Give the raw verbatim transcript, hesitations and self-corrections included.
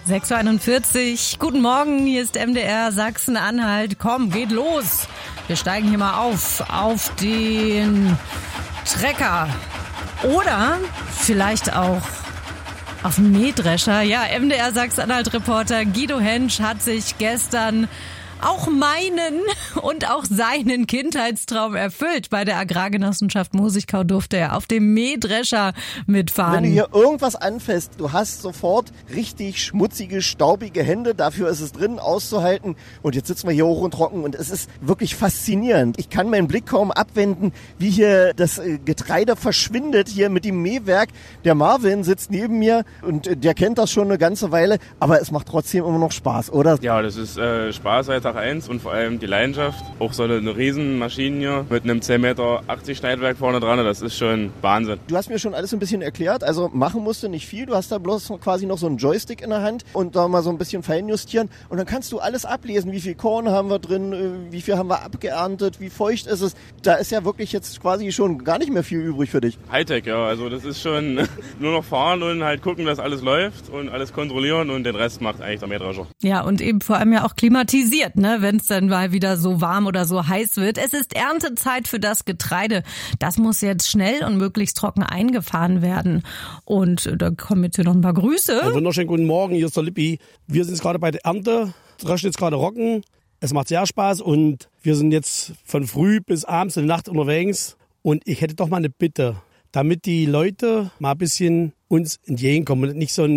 sechs Uhr einundvierzig. Guten Morgen, hier ist M D R Sachsen-Anhalt. Komm, geht los. Wir steigen hier mal auf, auf den Trecker. Oder vielleicht auch auf den Mähdrescher. Ja, M D R Sachsen-Anhalt-Reporter Guido Hentsch hat sich gestern auch meinen und auch seinen Kindheitstraum erfüllt. Bei der Agrargenossenschaft Mosigkau durfte er auf dem Mähdrescher mitfahren. Wenn du hier irgendwas anfasst, du hast sofort richtig schmutzige, staubige Hände. Dafür ist es drin auszuhalten. Und jetzt sitzen wir hier hoch und trocken und es ist wirklich faszinierend. Ich kann meinen Blick kaum abwenden, wie hier das Getreide verschwindet hier mit dem Mähwerk. Der Marvin sitzt neben mir und der kennt das schon eine ganze Weile. Aber es macht trotzdem immer noch Spaß, oder? Ja, das ist äh, Spaß seit Tag eins und vor allem die Leidenschaft. Auch so eine, eine Riesenmaschine hier mit einem zehn Meter achtzig Schneidwerk vorne dran, das ist schon Wahnsinn. Du hast mir schon alles ein bisschen erklärt, also machen musst du nicht viel. Du hast da bloß quasi noch so einen Joystick in der Hand und da mal so ein bisschen feinjustieren und dann kannst du alles ablesen, wie viel Korn haben wir drin, wie viel haben wir abgeerntet, wie feucht ist es. Da ist ja wirklich jetzt quasi schon gar nicht mehr viel übrig für dich. Hightech, ja, also das ist schon nur noch fahren und halt gucken, dass alles läuft und alles kontrollieren und den Rest macht eigentlich der Mähdrescher. Ja, und eben vor allem ja auch klimatisiert, ne, wenn es dann mal wieder so warm oder so heiß wird. Es ist Erntezeit für das Getreide. Das muss jetzt schnell und möglichst trocken eingefahren werden. Und da kommen jetzt hier noch ein paar Grüße. Einen wunderschönen guten Morgen, hier ist der Lippi. Wir sind jetzt gerade bei der Ernte, dreschen jetzt gerade Roggen. Es macht sehr Spaß und wir sind jetzt von früh bis abends in der Nacht unterwegs. Und ich hätte doch mal eine Bitte, damit die Leute mal ein bisschen uns entgegenkommen und nicht so ein